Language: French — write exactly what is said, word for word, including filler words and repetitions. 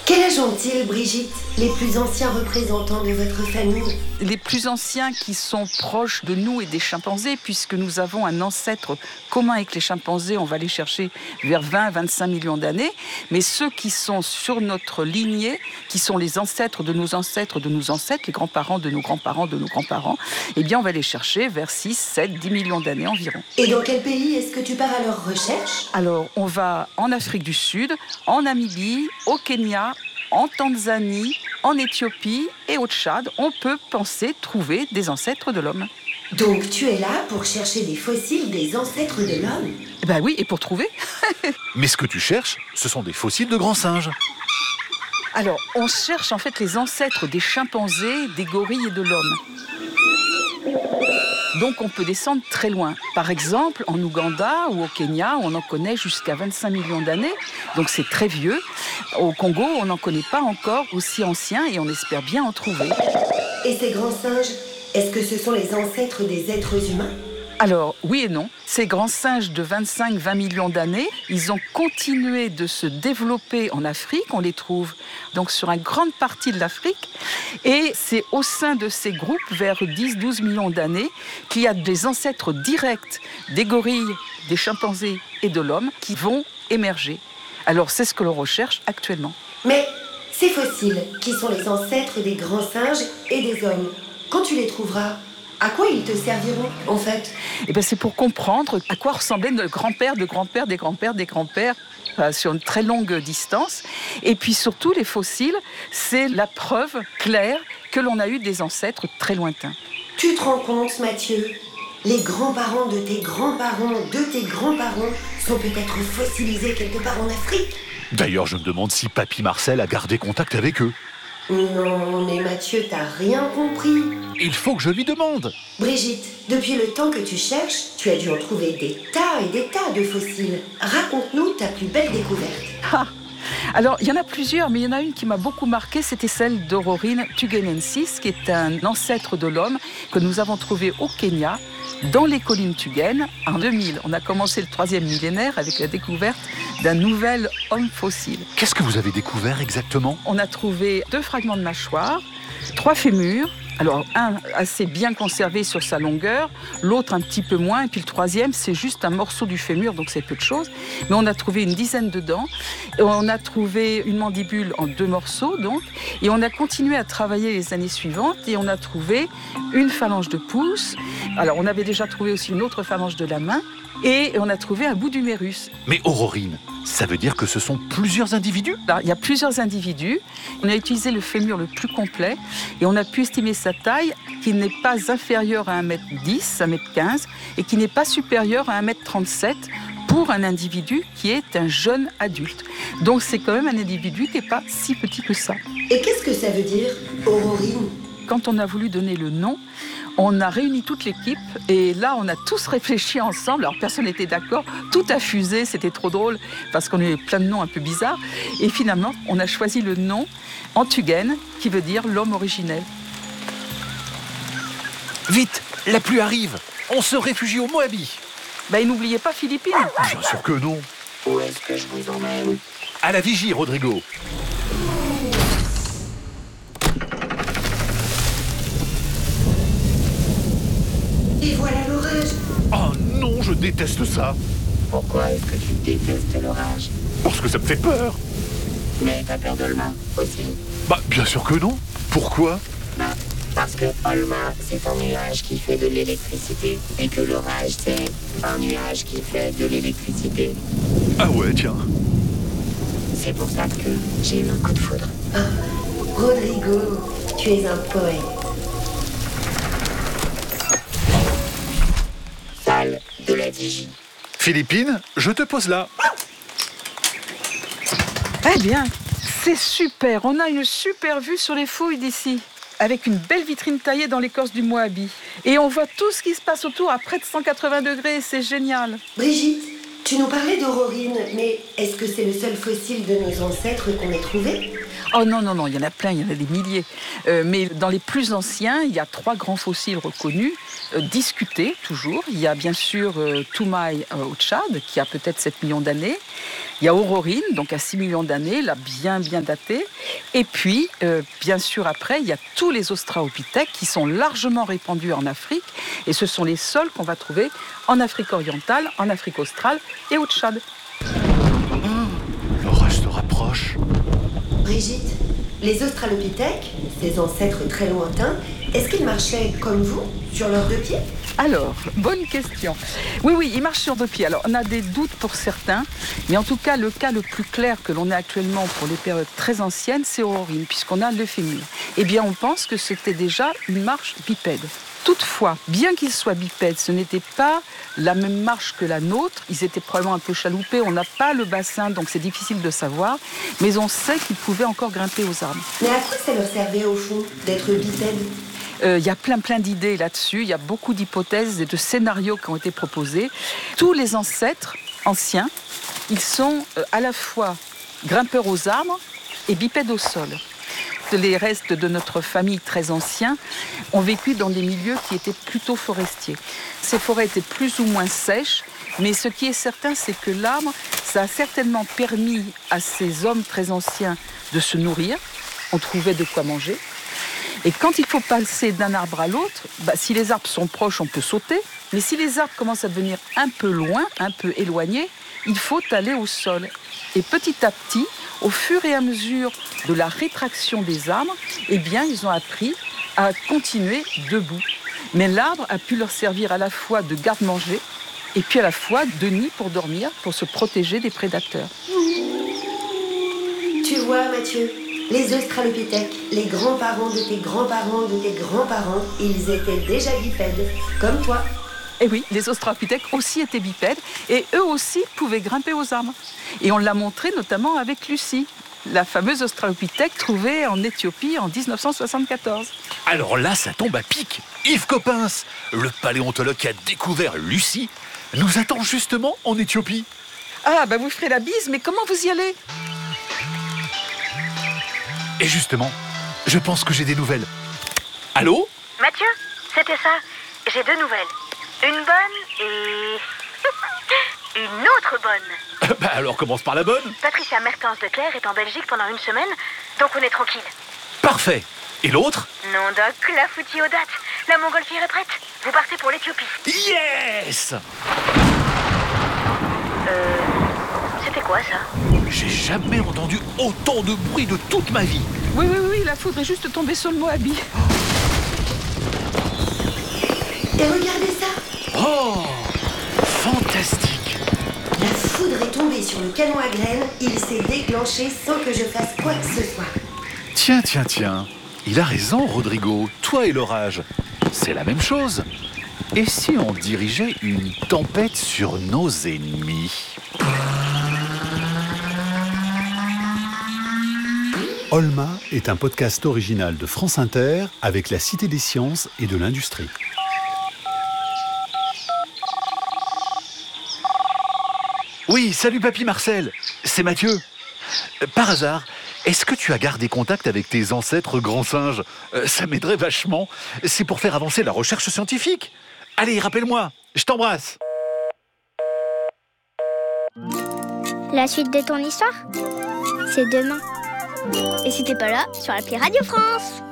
Quel âge ont-ils, Brigitte, les plus anciens représentants de votre famille? Les plus anciens qui sont proches de nous et des chimpanzés, puisque nous avons un ancêtre commun avec les chimpanzés, on va les chercher vers vingt à vingt-cinq millions d'années. Mais ceux qui sont sur notre lignée, qui sont les ancêtres de nos ancêtres, de nos ancêtres, les grands-parents de nos grands-parents, de nos grands-parents, eh bien on va les chercher vers six, sept, dix millions d'années environ. Et dans quel pays est-ce que tu pars à leur recherche? Alors, on va en Afrique du Sud, en Namibie, au Kenya, en Tanzanie, en Éthiopie et au Tchad. On peut penser trouver des ancêtres de l'homme. Donc tu es là pour chercher des fossiles des ancêtres de l'homme? Ben oui, et pour trouver. Mais ce que tu cherches, ce sont des fossiles de grands singes. Alors, on cherche en fait les ancêtres des chimpanzés, des gorilles et de l'homme. Donc on peut descendre très loin. Par exemple, en Ouganda ou au Kenya, on en connaît jusqu'à vingt-cinq millions d'années. Donc c'est très vieux. Au Congo, on n'en connaît pas encore aussi ancien et on espère bien en trouver. Et ces grands singes, est-ce que ce sont les ancêtres des êtres humains? Alors, oui et non. Ces grands singes de vingt-cinq à vingt millions d'années, ils ont continué de se développer en Afrique. On les trouve donc sur une grande partie de l'Afrique. Et c'est au sein de ces groupes, vers dix à douze millions d'années, qu'il y a des ancêtres directs des gorilles, des chimpanzés et de l'homme qui vont émerger. Alors, c'est ce que l'on recherche actuellement. Mais ces fossiles, qui sont les ancêtres des grands singes et des hommes, quand tu les trouveras, à quoi ils te serviront, en fait? Eh bien, c'est pour comprendre à quoi ressemblaient nos grands-pères, de grands-pères, des grands-pères, des grands-pères, euh, sur une très longue distance. Et puis surtout, les fossiles, c'est la preuve claire que l'on a eu des ancêtres très lointains. Tu te rends compte, Mathieu? Les grands-parents de tes grands-parents, de tes grands-parents, sont peut-être fossilisés quelque part en Afrique. D'ailleurs, je me demande si Papy Marcel a gardé contact avec eux. Non, mais Mathieu, t'as rien compris. Il faut que je lui demande. Brigitte, depuis le temps que tu cherches, tu as dû en trouver des tas et des tas de fossiles. Raconte-nous ta plus belle découverte. Ah. Alors, il y en a plusieurs, mais il y en a une qui m'a beaucoup marquée, c'était celle d'Aurorine tugenensis, qui est un ancêtre de l'homme que nous avons trouvé au Kenya, dans les collines Tugen, en deux mille. On a commencé le troisième millénaire avec la découverte d'un nouvel homme fossile. Qu'est-ce que vous avez découvert exactement? On a trouvé deux fragments de mâchoire, trois fémurs. Alors, un assez bien conservé sur sa longueur, l'autre un petit peu moins, et puis le troisième, c'est juste un morceau du fémur, donc c'est peu de choses. Mais on a trouvé une dizaine de dents, et on a trouvé une mandibule en deux morceaux, donc, et on a continué à travailler les années suivantes, et on a trouvé une phalange de pouce. Alors, on avait déjà trouvé aussi une autre phalange de la main, et on a trouvé un bout d'humérus. Mais Aurorine, ça veut dire que ce sont plusieurs individus? Alors, il y a plusieurs individus. On a utilisé le fémur le plus complet et on a pu estimer sa taille qui n'est pas inférieure à un mètre dix, un mètre quinze et qui n'est pas supérieure à un mètre trente-sept pour un individu qui est un jeune adulte. Donc c'est quand même un individu qui n'est pas si petit que ça. Et qu'est-ce que ça veut dire, Aurorine? Quand on a voulu donner le nom, on a réuni toute l'équipe et là, on a tous réfléchi ensemble. Alors, personne n'était d'accord. Tout a fusé, c'était trop drôle parce qu'on avait plein de noms un peu bizarres. Et finalement, on a choisi le nom Antugen, qui veut dire l'homme originel. Vite, la pluie arrive. On se réfugie au Moabi. Ben, et n'oubliez pas Philippines. Bien sûr que non. Où est-ce que je vous emmène? À la vigie, Rodrigo. Et voilà l'orage. Oh non, je déteste ça. Pourquoi est-ce que tu détestes l'orage? Parce que ça me fait peur. Mais t'as peur d'Olma aussi? Bah, bien sûr que non. Pourquoi? Bah, parce que Olma, c'est un nuage qui fait de l'électricité. Et que l'orage, c'est un nuage qui fait de l'électricité. Ah ouais, tiens. C'est pour ça que j'ai eu un coup de foudre. Ah, Rodrigo, tu es un poète. Salle de la vigie. Philippine, je te pose là. Eh bien, c'est super. On a une super vue sur les fouilles d'ici, avec une belle vitrine taillée dans l'écorce du Moabi. Et on voit tout ce qui se passe autour à près de cent quatre-vingts degrés. C'est génial. Brigitte, tu nous parlais d'aurorine, mais est-ce que c'est le seul fossile de nos ancêtres qu'on ait trouvé ? Oh non, non, non, il y en a plein, il y en a des milliers. Euh, mais dans les plus anciens, il y a trois grands fossiles reconnus, euh, discutés toujours. Il y a bien sûr euh, Toumaï euh, au Tchad, qui a peut-être sept millions d'années. Il y a Aurorine, donc à six millions d'années, là bien, bien daté. Et puis, euh, bien sûr, après, il y a tous les australopithèques qui sont largement répandus en Afrique. Et ce sont les seuls qu'on va trouver en Afrique orientale, en Afrique australe et au Tchad. L'orage se rapproche. Brigitte, les australopithèques, ces ancêtres très lointains, est-ce qu'ils marchaient comme vous, sur leurs deux pieds ? Alors, bonne question. Oui, oui, ils marchent sur deux pieds. Alors, on a des doutes pour certains, mais en tout cas, le cas le plus clair que l'on a actuellement pour les périodes très anciennes, c'est Aurorine, puisqu'on a le fémur. Eh bien, on pense que c'était déjà une marche bipède. Toutefois, bien qu'ils soient bipèdes, ce n'était pas la même marche que la nôtre. Ils étaient probablement un peu chaloupés. On n'a pas le bassin, donc c'est difficile de savoir. Mais on sait qu'ils pouvaient encore grimper aux arbres. Mais à quoi ça leur servait au fond d'être bipèdes ? Il euh, y a plein plein d'idées là-dessus, il y a beaucoup d'hypothèses et de scénarios qui ont été proposés. Tous les ancêtres anciens, ils sont euh, à la fois grimpeurs aux arbres et bipèdes au sol. Les restes de notre famille très anciens ont vécu dans des milieux qui étaient plutôt forestiers. Ces forêts étaient plus ou moins sèches, mais ce qui est certain, c'est que l'arbre, ça a certainement permis à ces hommes très anciens de se nourrir. On trouvait de quoi manger. Et quand il faut passer d'un arbre à l'autre, bah, si les arbres sont proches, on peut sauter. Mais si les arbres commencent à devenir un peu loin, un peu éloignés, il faut aller au sol. Et petit à petit, au fur et à mesure de la rétraction des arbres, eh bien, ils ont appris à continuer debout. Mais l'arbre a pu leur servir à la fois de garde-manger et puis à la fois de nid pour dormir, pour se protéger des prédateurs. Tu vois, Mathieu, les australopithèques, les grands-parents de tes grands-parents de tes grands-parents, ils étaient déjà bipèdes, comme toi. Et oui, les australopithèques aussi étaient bipèdes et eux aussi pouvaient grimper aux arbres. Et on l'a montré notamment avec Lucie, la fameuse australopithèque trouvée en Éthiopie en dix-neuf cent soixante-quatorze. Alors là, ça tombe à pic. Yves Coppens, le paléontologue qui a découvert Lucie, nous attend justement en Éthiopie. Ah, bah vous ferez la bise, mais comment vous y allez ? Et justement, je pense que j'ai des nouvelles. Allô ? Mathieu, c'était ça. J'ai deux nouvelles. Une bonne et... une autre bonne. Bah alors commence par la bonne. Patricia Mertens de Clerc est en Belgique pendant une semaine, donc on est tranquille. Parfait. Et l'autre ? Non doc, la foutie aux dates. La montgolfière est prête. Vous partez pour l'Éthiopie. Yes ! Euh... C'était quoi ça ? J'ai jamais entendu autant de bruit de toute ma vie. Oui, oui, oui, la foudre est juste tombée sur le Moabi. Et regardez ça ! Oh ! Fantastique ! La foudre est tombée sur le canon à graines, il s'est déclenché sans que je fasse quoi que ce soit. Tiens, tiens, tiens. Il a raison, Rodrigo. Toi et l'orage, c'est la même chose. Et si on dirigeait une tempête sur nos ennemis ? Olma est un podcast original de France Inter avec la Cité des Sciences et de l'Industrie. Oui, salut Papy Marcel, c'est Mathieu. Par hasard, est-ce que tu as gardé contact avec tes ancêtres grands singes ? euh, Ça m'aiderait vachement. C'est pour faire avancer la recherche scientifique. Allez, rappelle-moi, je t'embrasse. La suite de ton histoire, c'est demain. Et si t'es pas là, sur l'appli Radio France.